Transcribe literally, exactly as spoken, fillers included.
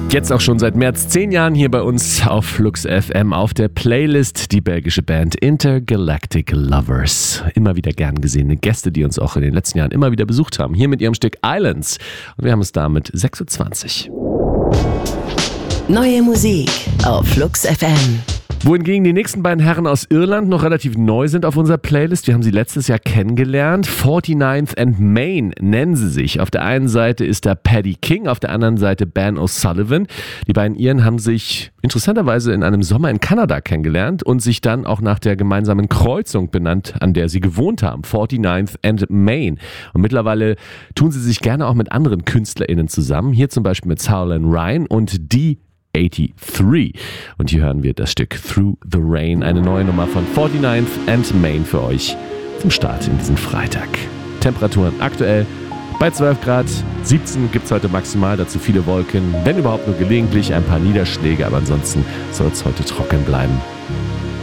Jetzt auch schon seit mehr als zehn Jahren hier bei uns auf Flux F M auf der Playlist die belgische Band Intergalactic Lovers. Immer wieder gern gesehene Gäste, die uns auch in den letzten Jahren immer wieder besucht haben. Hier mit ihrem Stück Islands. Und wir haben es damit sechs Uhr zwanzig. Neue Musik auf Flux F M. Wohingegen die nächsten beiden Herren aus Irland noch relativ neu sind auf unserer Playlist. Wir haben sie letztes Jahr kennengelernt. forty-ninth and Main nennen sie sich. Auf der einen Seite ist da Paddy King, auf der anderen Seite Ben O'Sullivan. Die beiden Iren haben sich interessanterweise in einem Sommer in Kanada kennengelernt und sich dann auch nach der gemeinsamen Kreuzung benannt, an der sie gewohnt haben. forty-ninth and Main. Und mittlerweile tun sie sich gerne auch mit anderen KünstlerInnen zusammen. Hier zum Beispiel mit Sauerland Ryan und die eighty-three. Und hier hören wir das Stück Through the Rain, eine neue Nummer von forty-ninth and Main für euch zum Start in diesen Freitag. Temperaturen aktuell bei zwölf Grad, siebzehn gibt es heute maximal, dazu viele Wolken, wenn überhaupt nur gelegentlich ein paar Niederschläge, aber ansonsten soll es heute trocken bleiben.